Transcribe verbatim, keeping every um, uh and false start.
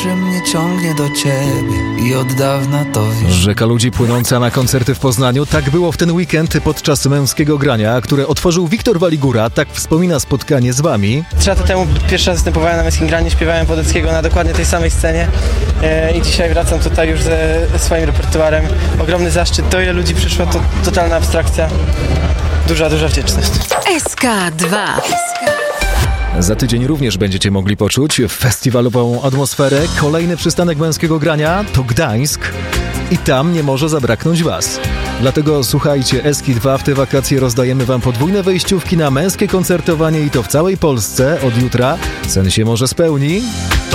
że mnie ciągnie do ciebie i od dawna to wiem. Rzeka ludzi płynąca na koncerty w Poznaniu. Tak było w ten weekend podczas męskiego grania, które otworzył Wiktor Waligura. Tak wspomina spotkanie z wami. Trzy lata temu pierwszy raz występowałem na męskim graniu, śpiewałem Wodeckiego na dokładnie tej samej scenie e, i dzisiaj wracam tutaj już ze swoim repertuarem. Ogromny zaszczyt, to ile ludzi przyszło, to totalna abstrakcja. Duża, duża wdzięczność. S K dwa. Za tydzień również będziecie mogli poczuć festiwalową atmosferę. Kolejny przystanek męskiego grania to Gdańsk i tam nie może zabraknąć was. Dlatego słuchajcie, S K dwa w te wakacje rozdajemy wam podwójne wejściówki na męskie koncertowanie i to w całej Polsce od jutra. Sen się może spełni.